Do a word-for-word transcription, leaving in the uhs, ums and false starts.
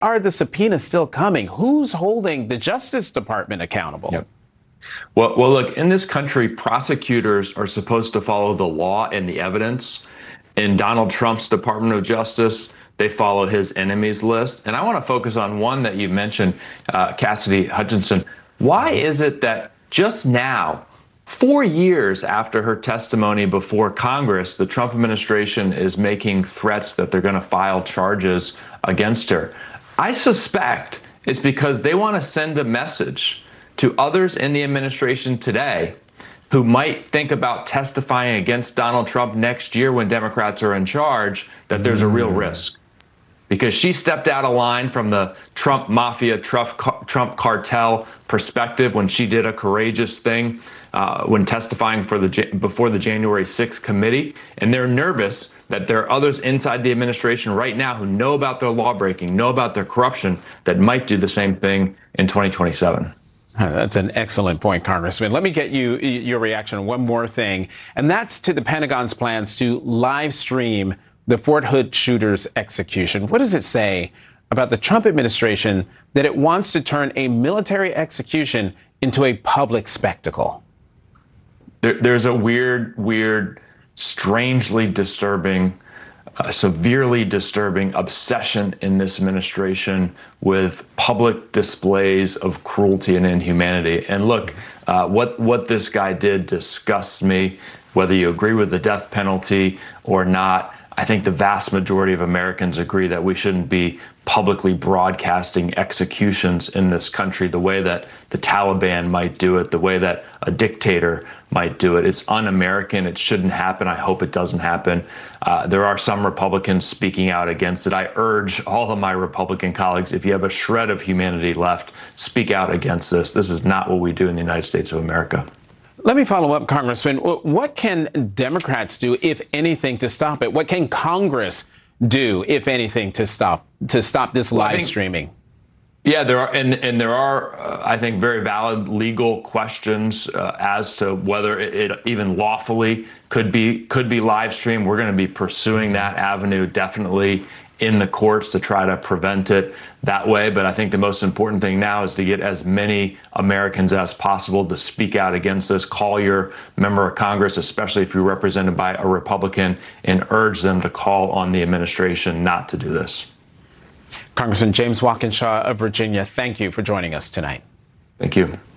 are the subpoenas still coming? Who's holding the Justice Department accountable? Yep. Well, well, look, in this country, prosecutors are supposed to follow the law and the evidence. In Donald Trump's Department of Justice, they follow his enemies list. And I want to focus on one that you mentioned, uh, Cassidy Hutchinson. Why is it that just now, four years after her testimony before Congress, the Trump administration is making threats that they're going to file charges against her? I suspect it's because they want to send a message to others in the administration today who might think about testifying against Donald Trump next year when Democrats are in charge, that there's a real risk. Because she stepped out of line from the Trump mafia, Trump, Trump cartel perspective when she did a courageous thing uh, when testifying for the before the January sixth committee. And they're nervous that there are others inside the administration right now who know about their lawbreaking, know about their corruption, that might do the same thing in twenty twenty-seven. That's an excellent point, Congressman. Let me get you your reaction on one more thing, and that's to the Pentagon's plans to live stream the Fort Hood shooter's execution. What does it say about the Trump administration that it wants to turn a military execution into a public spectacle? There, there's a weird, weird, strangely disturbing, uh, severely disturbing obsession in this administration with public displays of cruelty and inhumanity. And look, uh, what, what this guy did disgusts me, whether you agree with the death penalty or not. I think the vast majority of Americans agree that we shouldn't be publicly broadcasting executions in this country the way that the Taliban might do it, the way that a dictator might do it. It's un-American. It shouldn't happen. I hope it doesn't happen. Uh, there are some Republicans speaking out against it. I urge all of my Republican colleagues, if you have a shred of humanity left, speak out against this. This is not what we do in the United States of America. Let me follow up, Congressman. What can Democrats do, if anything, to stop it? What can Congress do, if anything, to stop to stop this live well, think, streaming? Yeah, there are, and and there are, uh, I think, very valid legal questions uh, as to whether it, it even lawfully could be could be live streamed. We're going to be pursuing that avenue definitely in the courts to try to prevent it that way. But I think the most important thing now is to get as many Americans as possible to speak out against this. Call your member of Congress, especially if you're represented by a Republican, and urge them to call on the administration not to do this. Congressman James Walkinshaw of Virginia, thank you for joining us tonight. Thank you.